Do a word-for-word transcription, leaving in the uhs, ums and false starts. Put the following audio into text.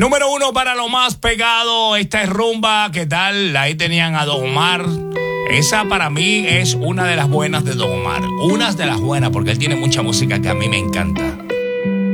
Número uno para lo más pegado. Esta es Rumba. ¿Qué tal? Ahí tenían a Don Omar. Esa para mí es una de las buenas de Don Omar. Unas de las buenas porque él tiene mucha música que a mí me encanta.